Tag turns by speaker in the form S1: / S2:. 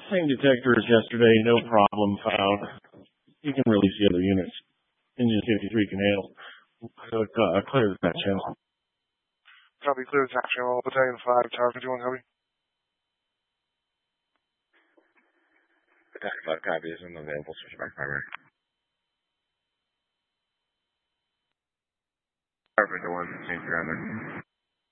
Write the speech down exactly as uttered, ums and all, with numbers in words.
S1: Same detector as yesterday, no problem found. You can release the other units. Engine fifty-three can handle. So it, uh, clear that channel.
S2: Copy, clear the top channel. Battalion five, Tower fifty-one, copy.
S3: Battalion five, copy. Is unavailable. Switch back primary. Tower fifty-one, change ground there.